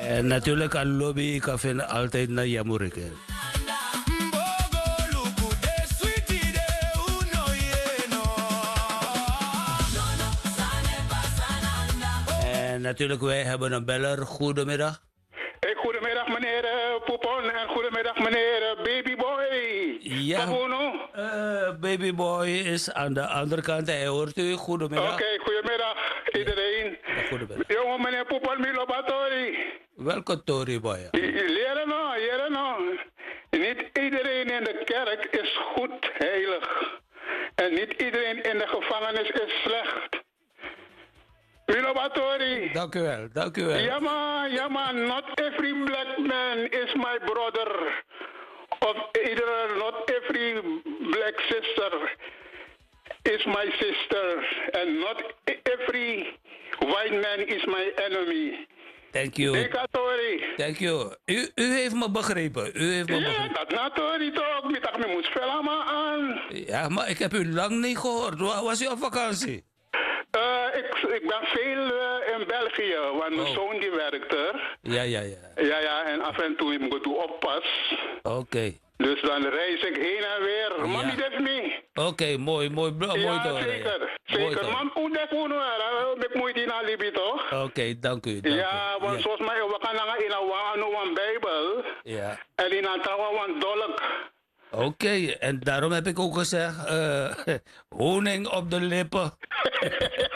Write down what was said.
En natuurlijk aan lobby kan vinden altijd naar Jamurike. En natuurlijk, wij hebben een beller. Goedemiddag. Goedemiddag meneer Poepon en goedemiddag meneer Babyboy. Ja, Babyboy is aan de andere kant. Hij hoort u. Goedemiddag. Oké, goedemiddag iedereen. Ja, goedemiddag. Jongen meneer Poepon, Milobatori. Welkom Tori Boy. Leren nou. Niet iedereen in de kerk is goed heilig. En niet iedereen in de gevangenis is slecht. Milobatori. Dank u wel, dank u wel. Ja man, not every black man is my brother. Of either not every black sister is my sister. And not every white man is my enemy. Thank you. Dekatori. Thank you. U heeft me begrepen. U heeft me begrepen. Ja, dat natuurlijk toch. Ik dacht, me moet veel allemaal aan. Ja, maar ik heb u lang niet gehoord. Waar was u op vakantie? Ik ben veel in België, want mijn zoon die werkt er. Ja. Ja, en af en toe moet ik oppas. Oké. Dus dan reis ik heen en weer. Ja. Mami, dat is me. Oké, mooi Ja, te horen. zeker. Man, hoe dat moet nou? Ik moet in Alibi toch? Oké, dank u. Ja, want zoals mij, we gaan naar een Bijbel. Ja. En in een trouwen dolk. Oké, en daarom heb ik ook gezegd, honing op de lippen.